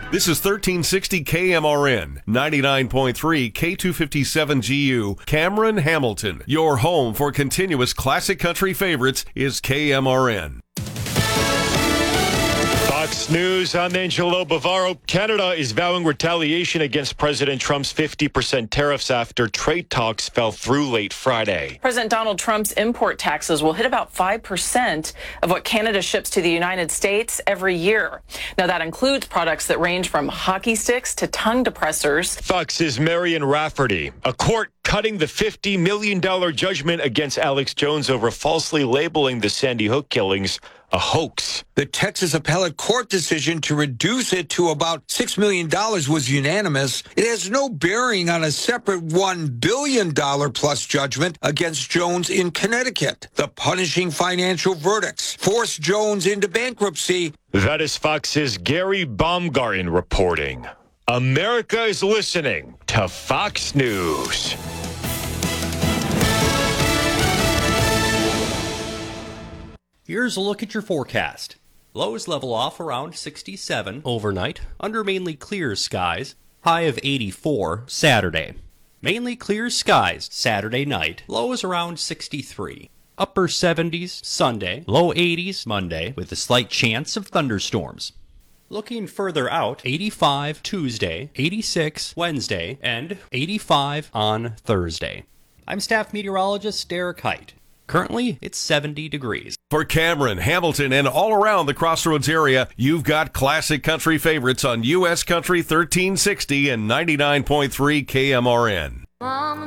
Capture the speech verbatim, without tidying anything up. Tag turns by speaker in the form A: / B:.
A: This is thirteen sixty K M R N, ninety-nine point three K two fifty-seven G U, Cameron, Hamilton. Your home for continuous classic country favorites is K M R N.
B: Fox News, I'm Angelo Bavaro. Canada is vowing retaliation against President Trump's fifty percent tariffs after trade talks fell through late Friday.
C: President Donald Trump's import taxes will hit about five percent of what Canada ships to the United States every year. Now, that includes products that range from hockey sticks to tongue depressors.
B: Fox's Marion Rafferty. A court cutting the fifty million dollars judgment against Alex Jones over falsely labeling the Sandy Hook killings a hoax.
D: The Texas appellate court decision to reduce it to about six million dollars was unanimous. It has no bearing on a separate one billion dollars plus judgment against Jones in Connecticut. The punishing financial verdicts forced Jones into bankruptcy.
B: That is Fox's Gary Baumgarten reporting. America is listening to Fox News.
E: Here's a look at your forecast. Lows level off around sixty-seven overnight, under mainly clear skies. High of eighty-four Saturday. Mainly clear skies Saturday night. Lows around sixty-three. Upper seventies Sunday. Low eighties Monday, with a slight chance of thunderstorms. Looking further out, eighty-five Tuesday, eighty-six Wednesday, and eighty-five on Thursday. I'm staff meteorologist Derek Height. Currently, it's seventy degrees.
A: For Cameron, Hamilton, and all around the Crossroads area, you've got classic country favorites on U S Country thirteen sixty and ninety-nine point three K M R N.